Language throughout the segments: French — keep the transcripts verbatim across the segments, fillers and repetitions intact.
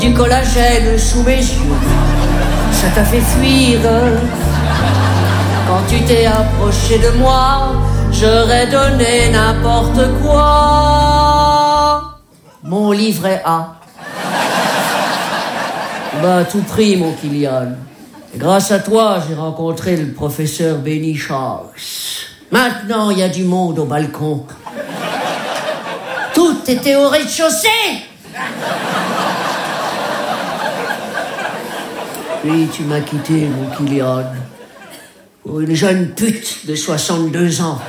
Du collagène sous mes yeux, ça t'a fait fuir. Quand tu t'es approché de moi, j'aurais donné n'importe quoi. Mon livret A. Bah, à tout prix, mon Kylian. Grâce à toi, j'ai rencontré le professeur Benny Charles. Maintenant, il y a du monde au balcon. Tout était au rez-de-chaussée. Puis tu m'as quitté, mon Kylian, pour une jeune pute de soixante-deux ans.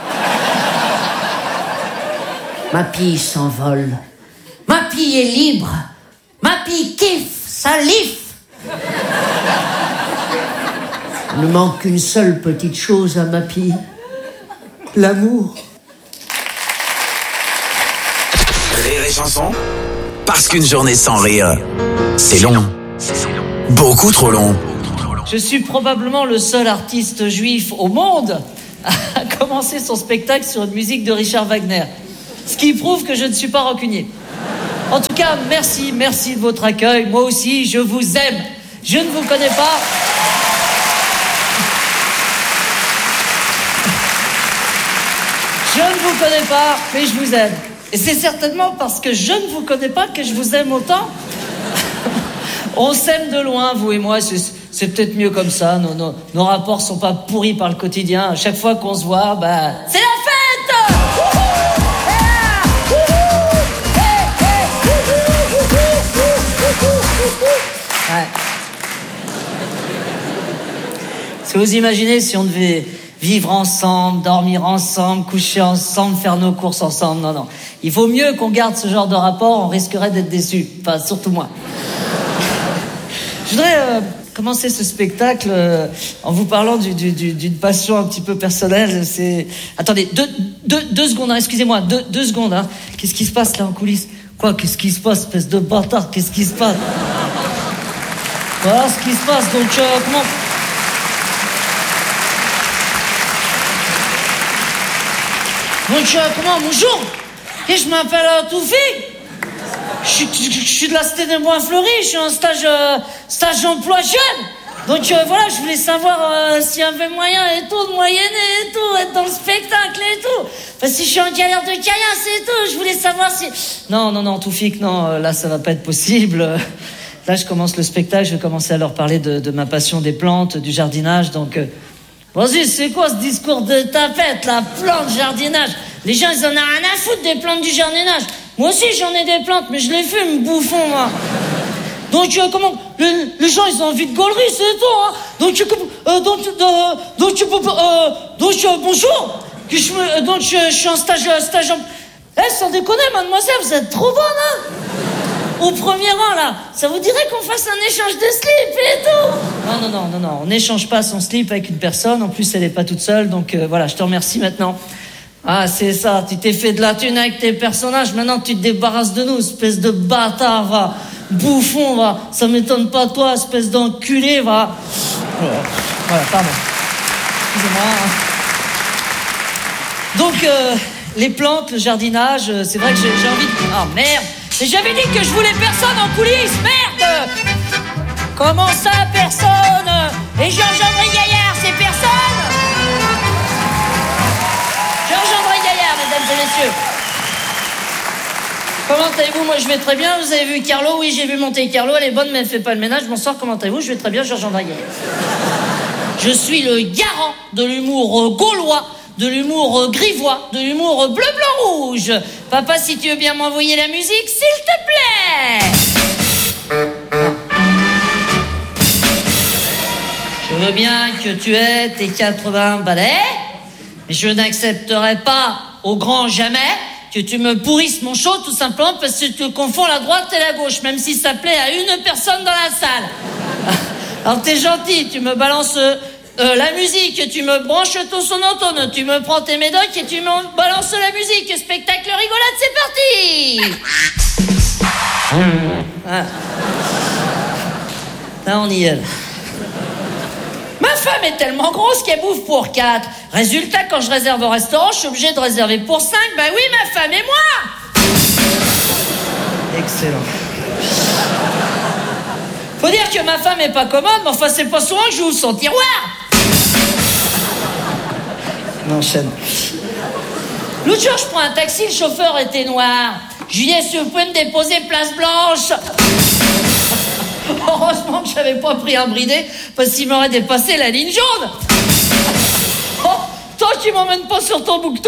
Ma pie s'envole. Ma pie est libre. Ma pie kiffe, salif. Il ne manque qu'une seule petite chose à ma pie. L'amour. Rire et chanson, parce qu'une journée sans rire, c'est long. Beaucoup trop long. Je suis probablement le seul artiste juif au monde à commencer son spectacle sur une musique de Richard Wagner. Ce qui prouve que je ne suis pas rancunier. En tout cas, merci, merci de votre accueil. Moi aussi, je vous aime. Je ne vous connais pas. Je ne vous connais pas, mais je vous aime. Et c'est certainement parce que je ne vous connais pas que je vous aime autant. On s'aime de loin, vous et moi, c'est, c'est peut-être mieux comme ça. Nos, nos, nos rapports sont pas pourris par le quotidien. À chaque fois qu'on se voit, bah, c'est la fête. Ouais. Si vous imaginez si on devait vivre ensemble, dormir ensemble, coucher ensemble, faire nos courses ensemble, non, non. Il vaut mieux qu'on garde ce genre de rapport, on risquerait d'être déçus. Enfin, surtout moi. Je voudrais euh, commencer ce spectacle euh, en vous parlant du, du, du, d'une passion un petit peu personnelle. C'est... Attendez, deux, deux, deux secondes, hein, excusez-moi, deux, deux secondes. Hein. Qu'est-ce qui se passe là en coulisses? Quoi, qu'est-ce qui se passe, espèce de bâtard? Qu'est-ce qui se passe? Voilà ce qui se passe, donc euh, comment... Donc euh, comment, bonjour. Et je m'appelle euh, Toufik. Je suis, je, je suis de la cité des Bois-Fleury, je suis en stage, euh, stage d'emploi jeune. Donc euh, voilà, je voulais savoir euh, s'il y avait moyen et tout, de moyenner et tout, être dans le spectacle et tout. Parce que si je suis en galère de caillasse et tout, je voulais savoir si... Non, non, non, Toufik, non, euh, là ça va pas être possible. Là je commence le spectacle, je vais commencer à leur parler de, de ma passion des plantes, du jardinage, donc... Euh, vas-y, c'est quoi ce discours de tapette, la plante, jardinage? Les gens, ils en ont rien à foutre des plantes du jardinage. Moi aussi, j'en ai des plantes, mais je les fume, bouffon, moi. Donc, euh, comment... Les, les gens, ils ont envie de gaulerie, c'est tout, hein. Donc, euh, donc, euh, donc, euh, donc, euh, bonjour. Que je me, donc, je, je suis en stage, stage en... Eh, sans déconner, mademoiselle, vous êtes trop bonne, hein. Au premier rang, là, ça vous dirait qu'on fasse un échange de slip et tout? Non, non, non, non, non, on n'échange pas son slip avec une personne. En plus, elle est pas toute seule, donc euh, voilà, je te remercie maintenant. Ah, c'est ça, tu t'es fait de la thune avec tes personnages, maintenant tu te débarrasses de nous, espèce de bâtard, va, bouffon, va, ça m'étonne pas de toi, espèce d'enculé, va. Voilà, pardon. Excusez-moi. Donc, euh, les plantes, le jardinage, euh, c'est vrai que j'ai, j'ai envie de... Ah, merde. Et j'avais dit que je voulais personne en coulisses, merde! Comment ça, personne? Et Georges-André Gaillard, c'est personne? Georges-André Gaillard, mesdames et messieurs. Comment allez-vous? Moi, je vais très bien. Vous avez vu Carlo? Oui, j'ai vu monter Carlo. Elle est bonne, mais elle fait pas le ménage. Bonsoir, comment allez-vous? Je vais très bien, Georges-André Gaillard. Je suis le garant de l'humour gaulois, de l'humour grivois, de l'humour bleu, blanc, rouge. Papa, si tu veux bien m'envoyer la musique, s'il te plaît. Je veux bien que tu aies tes quatre-vingts balais, mais je n'accepterai pas au grand jamais que tu me pourrisses mon show, tout simplement parce que tu confonds la droite et la gauche, même si ça plaît à une personne dans la salle. Alors t'es gentil, tu me balances... Euh, la musique, tu me branches ton sonotone, tu me prends tes médocs et tu me balances la musique. Spectacle rigolade, c'est parti. Ah. Là, on y est. Là. Ma femme est tellement grosse qu'elle bouffe pour quatre. Résultat, quand je réserve au restaurant, je suis obligé de réserver pour cinq. Bah oui, ma femme et moi. Excellent. que ma femme est pas commode, mais enfin, c'est pas souvent que j'ouvre son tiroir. On enchaîne. L'autre jour, je prends un taxi, le chauffeur était noir. Je lui dis, est-ce que vous pouvez me déposer place Blanche? Heureusement que j'avais pas pris un bridé, parce qu'il m'aurait dépassé la ligne jaune. Oh, toi qui m'emmènes pas sur ton bouquetou.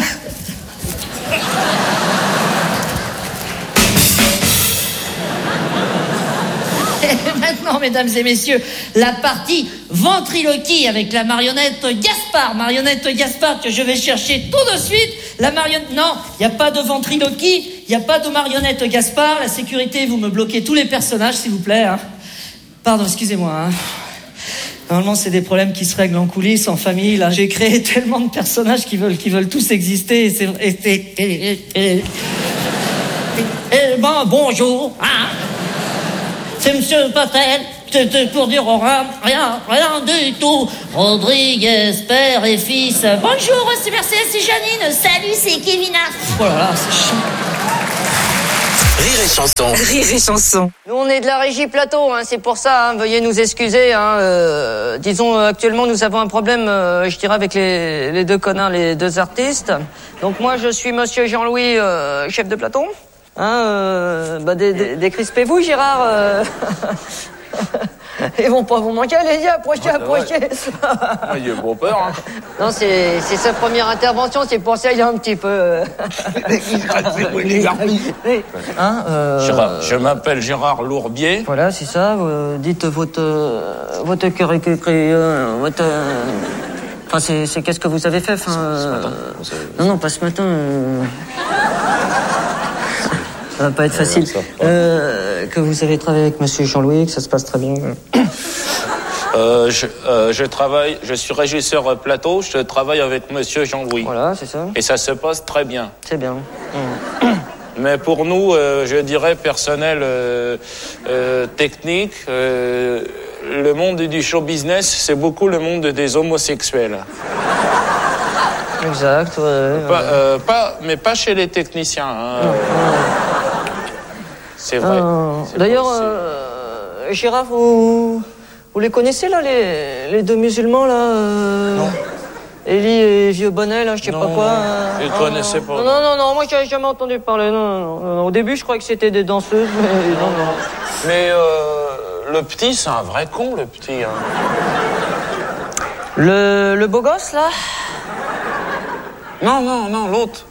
Et maintenant, mesdames et messieurs, la partie ventriloquie avec la marionnette Gaspard. Marionnette Gaspard que je vais chercher tout de suite. La marionnette... Non, il n'y a pas de ventriloquie, il n'y a pas de marionnette Gaspard. La sécurité, vous me bloquez tous les personnages, s'il vous plaît. Hein. Pardon, excusez-moi. Hein. Normalement, c'est des problèmes qui se règlent en coulisses, en famille. Là, j'ai créé tellement de personnages qui veulent, qui veulent tous exister. Et c'est vrai... Et, et, et, et, et, et, ben, bonjour, hein. C'est Monsieur Patel, c'était pour dire rien, rien, rien du tout. Rodriguez, père et fils. Bonjour, c'est Mercedes, c'est Janine. Salut, c'est Kevina. Oh là là, c'est chiant. Rire et chanson. Rire et chanson. Nous, on est de la régie plateau, hein, c'est pour ça, hein, veuillez nous excuser. Hein, euh, disons, euh, actuellement, nous avons un problème, euh, je dirais, avec les, les deux connards, les deux artistes. Donc moi, je suis Monsieur Jean-Louis, euh, chef de plateau. Hein, euh, bah, dé- dé- décrispez-vous, Gérard. Euh... Ils vont pas vous manquer, allez-y, approchez, Ouais, approchez. Ah, il a pas peur, hein. Non, c'est, c'est sa première intervention, c'est pour ça qu'il est un petit peu... hein, euh... Gérard, je m'appelle Gérard Lourbier. Voilà, c'est ça. Vous dites votre euh, votre caricature, euh, votre. euh, Enfin, c'est, c'est qu'est-ce que vous avez fait, enfin. Euh... Non, non, pas ce matin. Euh... Ça va pas être facile. Euh, que vous avez travaillé avec Monsieur Jean-Louis, que ça se passe très bien. Euh, je, euh, je travaille, je suis régisseur plateau. Je travaille avec Monsieur Jean-Louis. Voilà, c'est ça. Et ça se passe très bien. C'est bien. Mmh. Mais pour nous, euh, je dirais personnel, euh, euh, technique, euh, le monde du show business, c'est beaucoup le monde des homosexuels. Exact. Ouais, ouais. Pas, euh, pas, mais pas chez les techniciens. Hein. Mmh. C'est vrai. Euh, C'est d'ailleurs, possible. euh, Gérard, vous, vous les connaissez là, les, les deux musulmans là euh, Non. Élie et Vieux Bonnet là, je sais Non, pas quoi. non, euh, je les ah, connaissais pas. Non, non, non, non, moi j'avais jamais entendu parler. Non, non, non, non. Au début, je croyais que c'était des danseuses, mais non, non. Mais euh, le petit, c'est un vrai con, le petit. Hein. Le, le beau gosse là. Non, non, non, l'autre.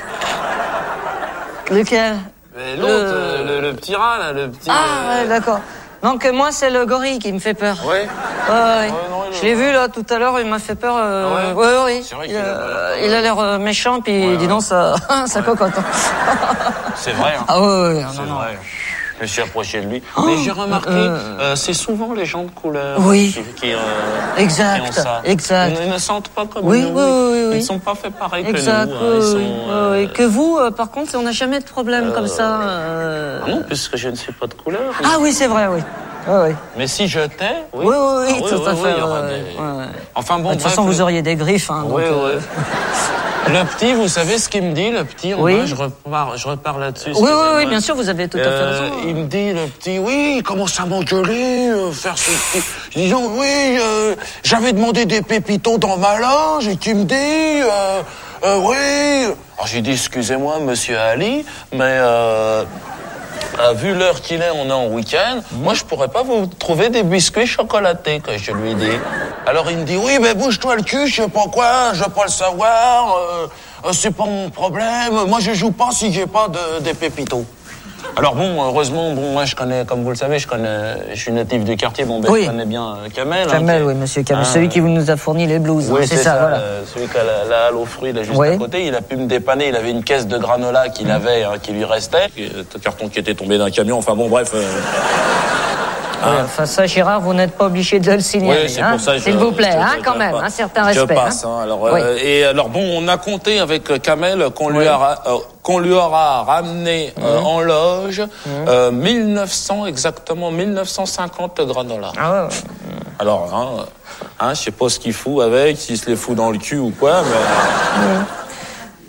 Lequel? Mais l'autre, Le- euh, le, le petit rat, là, le petit... Ah, euh, ouais, d'accord. Donc moi, c'est le gorille qui me fait peur. Ouais. Ouais, ouais. non, il Je a- l'ai vu là tout à l'heure, il m'a fait peur. Euh... Ah ouais, ouais ouais, C'est vrai il, qu'il a a, pas l'air- il a l'air euh, méchant, puis Ouais, dis ouais. donc, ça, ça cocotte. C'est vrai, hein. Ah ouais, ouais, C'est non, non. vrai. Je me suis approché de lui. Mais j'ai remarqué, euh, euh, c'est souvent les gens de couleur Oui. qui, qui, euh, Exact, qui ont ça. exact. Ils ne sentent pas comme Oui, nous. oui, oui, Ils oui. ne sont pas faits pareil Exact, que nous. oui, hein. Ils oui, sont, oui, euh, oui. Que vous, euh, par contre, on n'a jamais de problème comme ça. euh. Ah non, puisque je ne suis pas de couleur. Ah oui, c'est vrai, oui. Oui, oui. Mais si je t'ai, oui. Oui, oui, oui, Ah tout à oui, fait. il y aura ouais, des- ouais, ouais. Enfin bon, De toute bref, façon, le- vous auriez des griffes. Hein, Oui, donc, euh, oui. Le petit, vous savez ce qu'il me dit, le petit, en Oui. bas, je repars, je repars là-dessus. Oui, oui, oui, excusez-moi. bien sûr, vous avez tout à fait Euh, raison. il me dit, le petit, oui, il commence à m'engueuler, euh, faire ce petit... Disons, oui, euh, j'avais demandé des pépitos dans ma loge, et tu me dis, euh, euh, oui... Alors j'ai dit, excusez-moi, monsieur Ali, mais... Euh, euh, vu l'heure qu'il est, on est en week-end, moi je pourrais pas vous trouver des biscuits chocolatés, que je lui ai dit. Alors il me dit, oui, mais bouge-toi le cul, je sais pas quoi, je veux pas le savoir, euh, euh, c'est pas mon problème, moi je joue pas si j'ai pas de, des pépitos. Alors bon, heureusement, bon, moi je connais, comme vous le savez, je connais, je suis natif du quartier, bon, ben Oui. je connais bien euh, Kamel. hein, Kamel, qui- oui, monsieur Kamel, hein, celui qui vous nous a fourni les blues. oui, hein, c'est ça, voilà. euh, celui qui a la, la halle aux fruits là juste Oui. à côté, il a pu me dépanner, il avait une caisse de granola qu'il avait, hein, qui lui restait, un carton qui était tombé d'un camion, enfin bon, bref. euh, Oui, enfin, ça, Gérard, vous n'êtes pas obligé de le signaler. Oui, c'est hein. pour ça que je- S'il vous plaît, je- hein, je- quand je même, passe. un certain Je respect. passe, hein. hein, alors, Oui. euh, et alors bon, on a compté avec euh, Kamel qu'on lui Oui. a ra- euh, qu'on lui aura ramené euh, en loge euh, mille neuf cents exactement mille neuf cent cinquante granola. Ah ouais, ouais. Alors, hein, hein, je sais pas ce qu'il fout avec, s'il se les fout dans le cul ou quoi, mais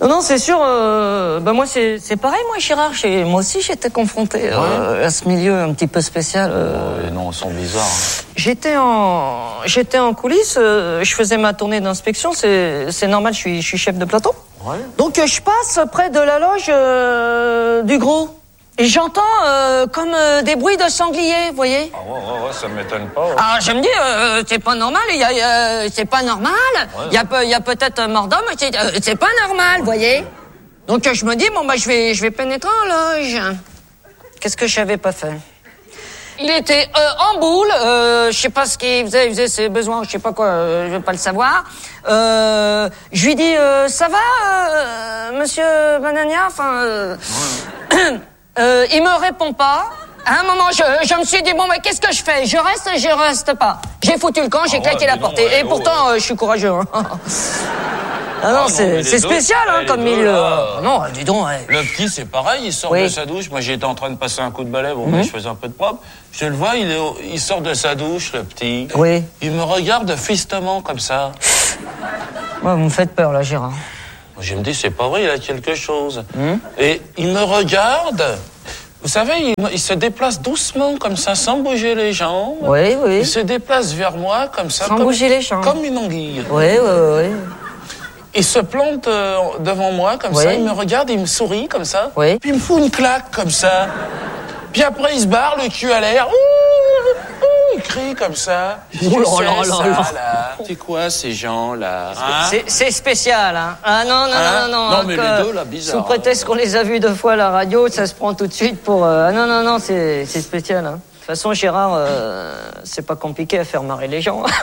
Non, non, c'est sûr. Euh, bah moi, c'est, c'est pareil, moi, Gérard. J'ai, moi aussi, j'étais confronté euh, ouais. à ce milieu un petit peu spécial. Euh, oh, non, ils sont bizarres. Hein. J'étais en, j'étais en coulisses. Euh, je faisais ma tournée d'inspection. C'est, c'est normal. Je suis, je suis chef de plateau. Ouais. Donc, euh, je passe près de la loge euh, du gros. Et j'entends euh, comme euh, des bruits de sangliers, vous voyez. Ah ouais, ouais, ouais, ça m'étonne pas. Ouais. Ah, je me dis, euh, c'est pas normal, il y a, euh, c'est pas normal. Il ouais. y a, peu, y a peut-être un mort d'homme, c'est, euh, c'est pas normal, vous voyez. Donc euh, je me dis, bon bah je vais, je vais pénétrer en loge. Qu'est-ce que j'avais pas fait? Il était euh, en boule, euh, je sais pas ce qu'il faisait, il faisait ses besoins, je sais pas quoi, euh, je vais pas le savoir. Euh, je lui dis, euh, ça va, euh, Monsieur Banania, enfin. Euh, ouais. Euh, il me répond pas. À un moment, je, je me suis dit, bon, mais qu'est-ce que je fais? Je reste, je reste pas. J'ai foutu le camp, j'ai ah claqué ouais, la porte. Non, ouais, et pourtant, ouais. euh, je suis courageux. Hein. ah non, ah c'est, non, c'est spécial, deux, hein, comme milieu. Ah, non, dis donc. Ouais. Le petit, c'est pareil, il sort oui. de sa douche. Moi, j'étais en train de passer un coup de balai, bon, mm-hmm. mais je faisais un peu de propre. Je le vois, il, est au, il sort de sa douche, le petit. Oui. Il me regarde fistement, comme ça. Ouais, vous me faites peur, là, Gérard. Je me dis, c'est pas vrai, il a quelque chose. Mmh. Et il me regarde. Vous savez, il, il se déplace doucement, comme ça, sans bouger les jambes. Oui, oui. Il se déplace vers moi, comme ça. Sans comme, bouger les jambes. Comme une anguille. Oui, oui, oui. Il se plante euh, devant moi, comme oui. ça. Il me regarde, il me sourit, comme ça. Oui. Puis il me fout une claque, comme ça. Puis après, il se barre, le cul à l'air. Ouh, ouh, il crie comme ça. Oh là là là là. C'est quoi, ces gens-là hein? c'est, c'est spécial, hein. Ah non, non, hein? non, non. Non, hein, mais les deux, là, bizarre. Sous prétexte qu'on les a vus deux fois à la radio, ça se prend tout de suite pour... Euh... Ah non, non, non, c'est, c'est spécial, hein. De toute façon, Gérard, euh, c'est pas compliqué à faire marrer les gens.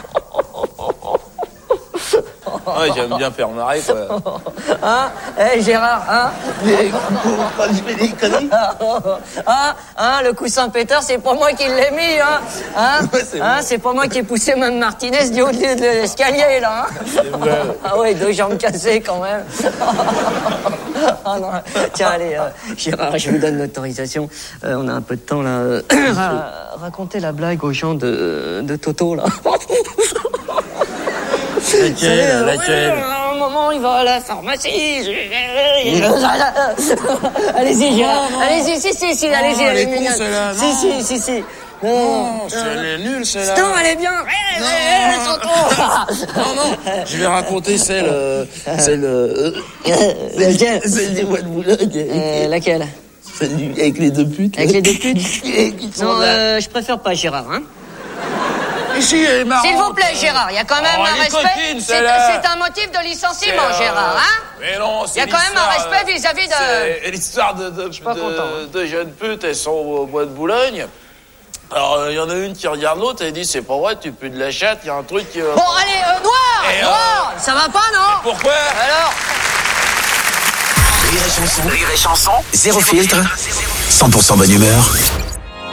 Ouais, j'aime bien faire marrer, quoi. Hein? Eh, hey, Gérard, hein? Mais quand je fais des conneries. Hein? Hein? Le coussin pétard, c'est pas moi qui l'ai mis, hein? Hein? Ouais, c'est, hein? C'est pas moi qui ai poussé Mme Martinez du haut de l'escalier, là, hein? C'est vrai. Ah ouais, deux jambes cassées, quand même. Ah non. Tiens, allez, euh, Gérard, je vous donne l'autorisation. Euh, on a un peu de temps, là. Ra- racontez la blague aux gens de, de Toto, là. Laquelle, laquelle? À un moment, il va à la pharmacie. Allez-y, Gérard. Allez-y, si, si, si, allez-y. Elle est con, celle-là. Si, si, si, si. Non, elle est nulle, celle-là. Non, elle est bien. Non, non, je vais raconter celle... Celle... Laquelle? Celle des mois de Boulogne. Laquelle? Celle avec les deux putes. Avec les deux putes? Non, je préfère pas, Gérard, hein. Ici, elle est marrante. S'il vous plaît, Gérard, il y a quand même oh, un respect. Coquine, c'est, c'est un motif de licenciement, c'est, euh... Gérard, hein? Mais non, c'est il y a quand même un respect vis-à-vis de... C'est l'histoire de, de, de, de jeunes putes, elles sont au bois de Boulogne. Alors, il euh, y en a une qui regarde l'autre, elle dit, c'est pas vrai, tu pues de la chatte, il y a un truc qui... Euh... Bon, allez, euh, noir, et noir, euh... ça va pas, non? Et pourquoi? Alors? Rire et chanson, Rire et chanson, zéro filtre, cent pour cent bonne humeur.